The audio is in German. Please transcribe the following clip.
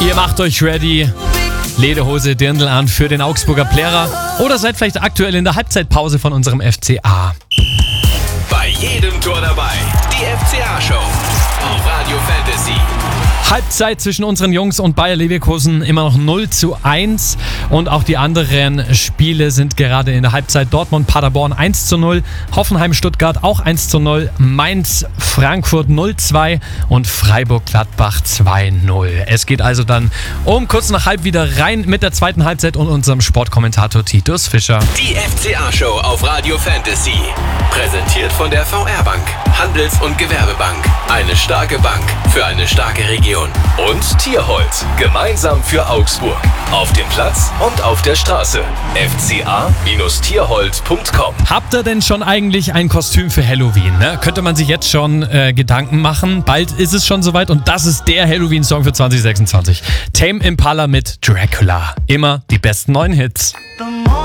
Ihr macht euch ready, Lederhose, Dirndl an für den Augsburger Plärrer oder seid vielleicht aktuell in der Halbzeitpause von unserem FCA. Bei jedem Tor dabei, die FCA-Show auf Radio Fantasy. Halbzeit zwischen unseren Jungs und Bayer Leverkusen immer noch 0:1 und auch die anderen Spiele sind gerade in der Halbzeit. Dortmund, Paderborn 1:0, Hoffenheim, Stuttgart auch 1:0, Mainz, Frankfurt 0:2 und Freiburg, Gladbach 2:0. Es geht also dann um kurz nach halb wieder rein mit der zweiten Halbzeit und unserem Sportkommentator Titus Fischer. Die FCA-Show auf Radio Fantasy. Präsentiert von der VR-Bank, Handels- und Gewerbebank. Eine starke Bank für eine starke Region. Und Tierhold, gemeinsam für Augsburg. Auf dem Platz und auf der Straße. fca-tierhold.com. Habt ihr denn schon eigentlich ein Kostüm für Halloween? Ne? Könnte man sich jetzt schon Gedanken machen. Bald ist es schon soweit und das ist der Halloween-Song für 2026. Tame Impala mit Dracula. Immer die besten neuen Hits.